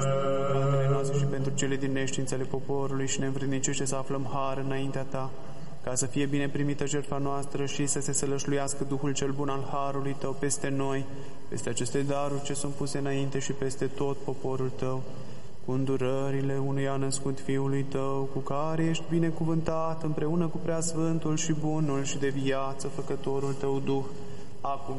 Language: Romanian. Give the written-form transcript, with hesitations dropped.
păcatele noastre și pentru cele din neștiințe ale poporului și ne învrednicește să aflăm har înaintea Ta, ca să fie bine primită jertfa noastră și să se sălășluiască Duhul cel bun al harului Tău peste noi, peste aceste daruri ce sunt puse înainte și peste tot poporul Tău, cu îndurările unuia născut Fiului Tău, cu care ești binecuvântat împreună cu Preasfântul și Bunul și de viață Făcătorul Tău Duh, acum